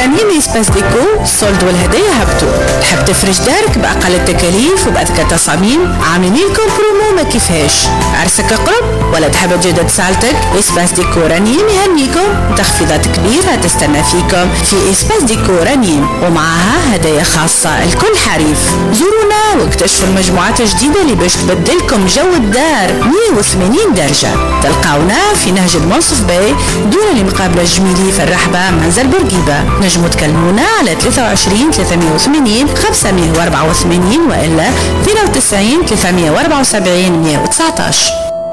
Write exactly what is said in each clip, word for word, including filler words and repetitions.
كورانيم اسباس ديكو الصولد والهدايا هبطوا. تحب تفرش دارك بأقل التكاليف وبأذكى تصاميم؟ عاملين لكم برومو ما كيفاش. عرسك قرب ولا تحب تجدد سالتك؟ اسباس ديكو رانيم يهنيكم تخفيضات كبيرة تستنى فيكم في اسباس ديكو رانيم، ومعها هدايا خاصة الكل حريف. زورونا واكتشفوا المجموعات الجديدة اللي باش تبدلكم جو الدار مية وثمانين درجة. تلقاونا في نهج المنصف باي دون اللي مقابلة الجميلي في الرحبة منزل بورقيبة. نجموا تكلمونا على ثلاثة وعشرين ثلاثمية وثمانين خمسمية وأربعة وثمانين وإلا اثنين وتسعين ثلاثمية وأربعة وسبعين مية وتسعطاش.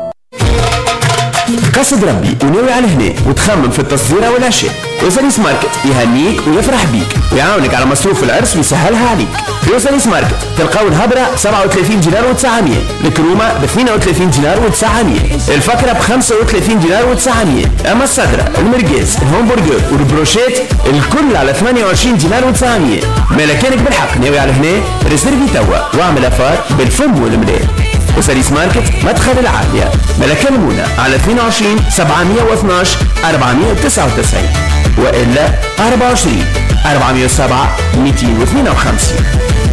قصد ربي وناوي على هنا وتخمم في التصديرة والعشاء، وساليس ماركت يهنيك ويفرح بيك ويعاونك على مصروف العرس ويسهلها عليك. في وساليس ماركت تلقاو الهبرة ب سبعة وثلاثين دينار وتسعمية، الكرومة ب اثنين وثلاثين دينار وتسعمية، الفكرة ب خمسة وثلاثين دينار وتسعمية، اما الصدرة المرقاز الهمبرجر والبروشيت الكل على ثمانية وعشرين دينار وتسعمية. ملكانك بالحق ناوي على هنا ريزيرفي توا واعمل افار بالفم والملال. وساليس ماركت مدخل العالية. ملكلمونا على اثنين وعشرين سبعمية واثناش أربعمية وتسعة وتسعين وإلا أربعة وعشرين أربعمية وسبعة مئتين واثنين وخمسين.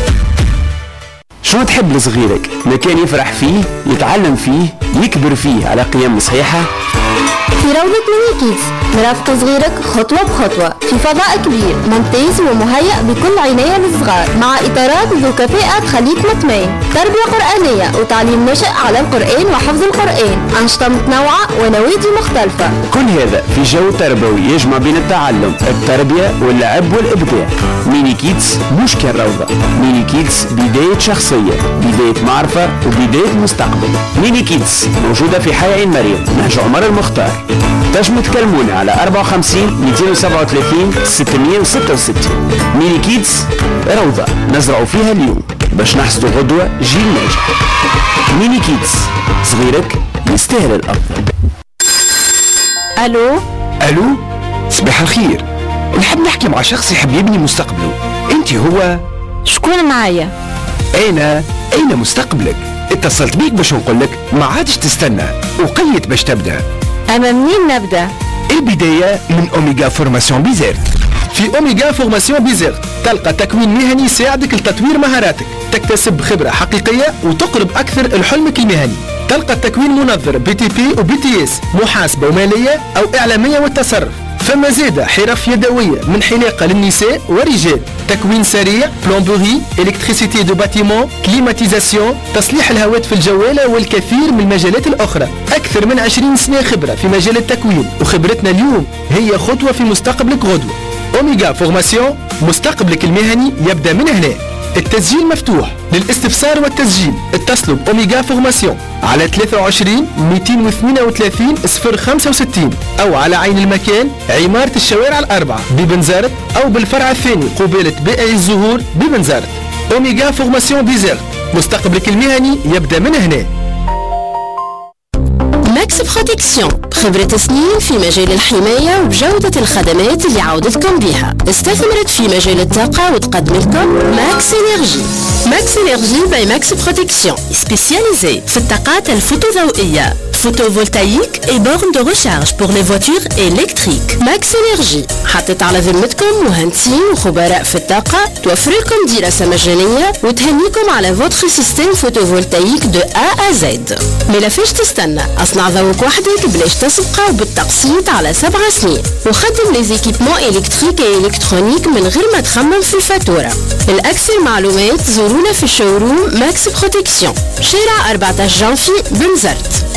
شو تحب لصغيرك؟ مكان يفرح فيه، يتعلم فيه، يكبر فيه على قيم صحيحة؟ في روضة ميني كيدز نرافق صغيرك خطوة بخطوة في فضاء كبير ممتاز ومهيأ بكل عناية للصغار، مع إطارات ذو كفاءة تخليك مطمئن، تربية قرآنية وتعليم نشأ على القرآن وحفظ القرآن، أنشطة متنوعة ونوادي مختلفة. كل هذا في جو تربوي يجمع بين التعلم، التربية واللعب والإبداع. ميني كيدز مش كالروضة، ميني كيدز بداية شخصية، بداية معرفة وبداية مستقبل. ميني كيدز موجودة في حي عين مريم نهج عمر المختار. تنجموا تكلمونا على أربعة وخمسين مئتين وسبعة وثلاثين ستمية وستة وستين. ميني كيدز روضة نزرعوا فيها اليوم باش نحصدوا غدوة جيل ناجح. ميني كيدز صغيرك يستاهل الأفضل. ألو ألو صباح الخير، نحب نحكي مع شخص يحب يبني مستقبله. انت هو شكون معايا؟ أنا أين مستقبلك؟ اتصلت بيك باش نقولك ما عادش تستنى وقيت باش تبدأ. أما منين نبدأ؟ البداية من أوميغا فورماسيون بيزيرت. في أوميغا فورماسيون بيزيرت تلقى تكوين مهني يساعدك لتطوير مهاراتك، تكتسب خبرة حقيقية وتقرب أكثر لحلمك المهني. تلقى التكوين منظر بي تي بي وبي تي اس، محاسبة ومالية أو إعلامية والتصرف. فما زيادة حرف يدوية من حلاقة للنساء ورجال، تكوين سريع، بلومبوري، إلكتريسيتي دو باتيمون، كليماتيزاسيون، تصليح الهواتف الجوالة والكثير من المجالات الأخرى. أكثر من عشرين سنة خبرة في مجال التكوين، وخبرتنا اليوم هي خطوة في مستقبلك غدوة. أوميغا فورماسيون، مستقبلك المهني يبدأ من هنا. التسجيل مفتوح. للاستفسار والتسجيل اتصلوا بأوميغا فورماسيون على ثلاثة وعشرين مئتين واثنين وثلاثين صفر خمسة وستين أو على عين المكان عمارة الشوارع الأربعة ببنزرت، أو بالفرع الثاني قبالة بائع الزهور ببنزرت. أوميغا فورماسيون بيزيرت، مستقبلك المهني يبدأ من هنا. ماكس بروتكسيون، خبرة سنين في مجال الحماية وجودة الخدمات اللي عودتكم بها. استثمرت في مجال الطاقة وتقدم لكم ماكس انرجي. ماكس انرجي باي ماكس بروتكسيون، سبيسياليزي في الطاقات الفوتوضوئية، photovoltaïque et bornes de recharge pour les voitures électriques. ماكس انرجي حطت على ذمتكم مهندسين وخبراء في الطاقة، توفر لكم دراسة مجانية وتهنيكم على فوتر سيستم فوتوفولتايك دو A à Z. ملا فاش تستنى، اصنع ذوق وحدك بلاش تسبقه بالتقسيط على سبع سنين، وخدم لي زيكيبمون الكتريك اي الكترونيك من غير ما تخمم في الفاتورة. الأكثر معلومات زورونا في الشوروم ماكس بروتكسيون، شارع أربعة عشر جانفي بنزرت.